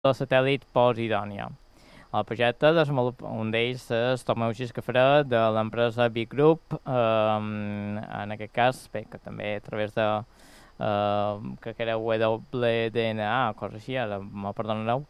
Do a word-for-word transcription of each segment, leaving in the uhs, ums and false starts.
del satèl·lit Posidònia. El projecte desenvolupa un d'ells és Tomeu Giscafré de l'empresa Big Group, eh, en aquest cas, bé, que també a través de eh, que era W D N A, cosa així, ara me perdonareu.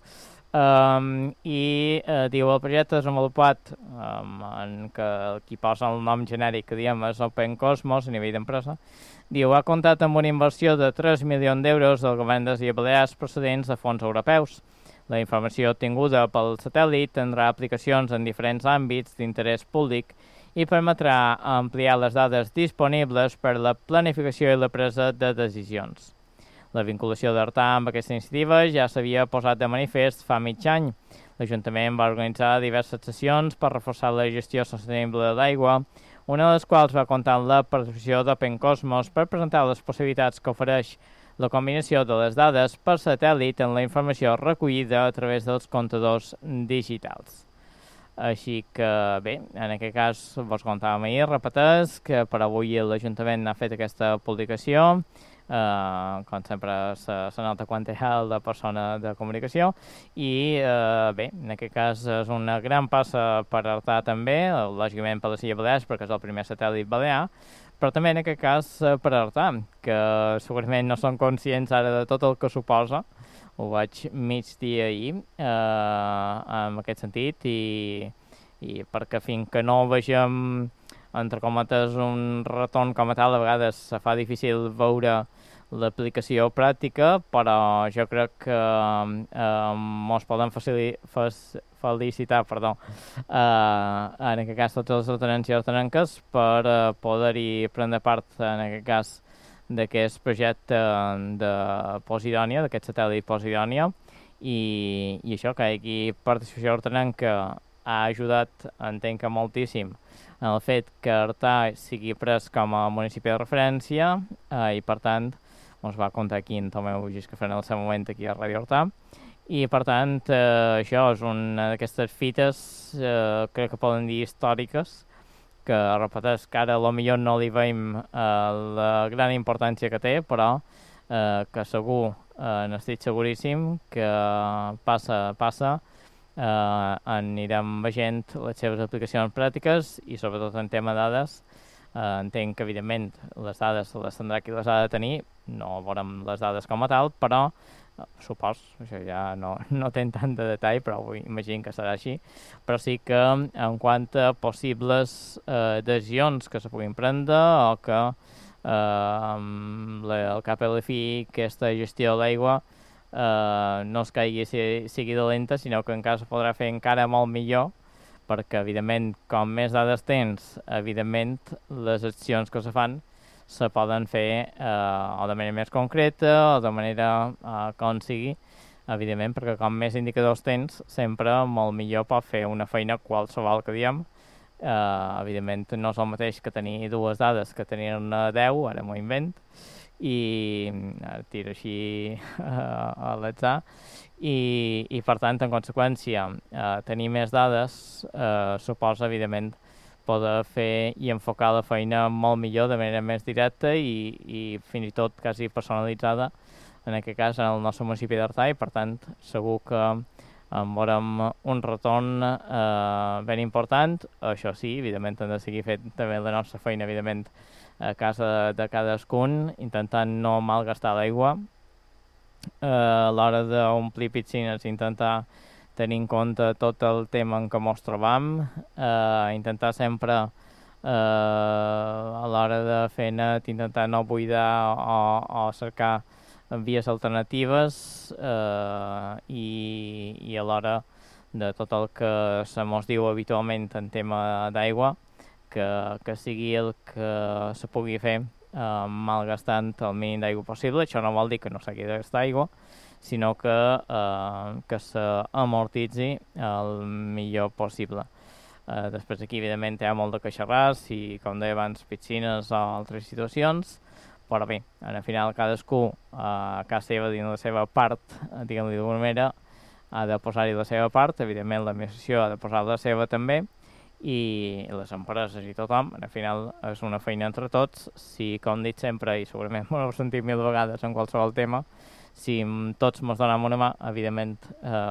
Um, i uh, diu el projecte desenvolupat um, en que qui posa el nom genèric que diem és Open Cosmos a nivell d'empresa, diu ha comptat amb una inversió de tres milions d'euros del govern de les Illes Balears procedents de fons europeus. La informació obtinguda pel satèl·lit tindrà aplicacions en diferents àmbits d'interès públic i permetrà ampliar les dades disponibles per la planificació i la presa de decisions. La vinculació d'Artà amb aquesta iniciativa ja s'havia posat de manifest fa mig any. L'Ajuntament va organitzar diverses sessions per reforçar la gestió sostenible de l'aigua, una de les quals va comptar amb la participació d'Open Cosmos per presentar les possibilitats que ofereix la combinació de les dades per satèl·lit en la informació recollida a través dels comptadors digitals. Així que, bé, en aquest cas vos contàvem ahir, repeteix, que per avui l'Ajuntament ha fet aquesta publicació. Uh, com sempre se, se nota quan té la persona de comunicació i uh, bé, en aquest cas és una gran passa per Artà també, lògicament per les Illes Balears perquè és el primer satèl·lit balear, però també en aquest cas uh, per Artà, que segurament no són conscients ara de tot el que suposa. Ho vaig migdia ahir uh, en aquest sentit i, i perquè fins que no vegem entre cometes un retorn com a tal, a vegades se fa difícil veure l'aplicació pràctica, però jo crec que eh, mos poden facili fac felicitar perdó, eh, en aquest cas tots els altanencs i altanenques per eh, poder-hi prendre part en aquest cas d'aquest projecte de Posidònia, d'aquest satèl·lit Posidònia, i, i això, que aquí participació altanenca ha ajudat, entenc que moltíssim, en el fet que Artà sigui pres com a municipi de referència eh, i per tant ens va comptar aquí en Tomeu Giscafré en el seu moment aquí a Ràdio Artà i per tant eh, això és una d'aquestes fites eh, crec que poden dir històriques que repeteix que ara potser no li veiem eh, la gran importància que té però eh, que segur, eh, n'estic seguríssim que passa, passa Uh, anirem veient les seves aplicacions pràctiques i sobretot en tema de dades uh, entenc que evidentment les dades les tindrà qui les ha de tenir, no veurem les dades com a tal, però uh, supos, això ja no, no té tant de detall però imagino que serà així, però sí que en quant a possibles uh, decisions que se puguin prendre o que uh, la, al cap i la fi aquesta gestió de l'aigua Uh, no es caigui si, sigui dolenta, sinó que encara es podrà fer encara molt millor, perquè, evidentment, com més dades tens, evidentment, les accions que se fan se poden fer uh, o de manera més concreta o de manera uh, com sigui, evidentment, perquè com més indicadors tens, sempre molt millor pot fer una feina qualsevol que diem. Uh, evidentment, no és el mateix que tenir dues dades que tenir una deu, ara m'ho invent, i ara tiro així uh, a l'atzar I, i per tant en conseqüència uh, tenir més dades uh, suposa evidentment poder fer i enfocar la feina molt millor de manera més directa i, i fins i tot quasi personalitzada en aquest cas en el nostre municipi d'Artà i per tant segur que en veurem un retorn eh, ben important. Això sí, evidentment hem de seguir fent també la nostra feina evidentment a casa de, de cadascun, intentant no malgastar l'aigua eh, a l'hora d'omplir piscines, intentar tenir en compte tot el tema en què ens trobam, eh, intentar sempre eh, a l'hora de fer net, intentar no buidar o, o cercar vies alternatives eh, i, i a l'hora de tot el que se mos diu habitualment en tema d'aigua, que, que sigui el que se pugui fer eh, malgastant el mínim d'aigua possible. Això no vol dir que no s'hagi de gastar aigua, sinó que, eh, que s'amortitzi el millor possible. Eh, després aquí, evidentment, hi ha molt de queixarràs i, com deia abans, piscines o altres situacions, però bé, al final cadascú a casa seva dins la seva part, diguem-li d'alguna manera, ha de posar-hi la seva part, evidentment l'administració ha de posar la seva també, i les empreses i tothom, al final és una feina entre tots, si, com dic sempre, i segurament m'ho heu sentit mil vegades en qualsevol tema, si tots ens donem una mà, evidentment, eh,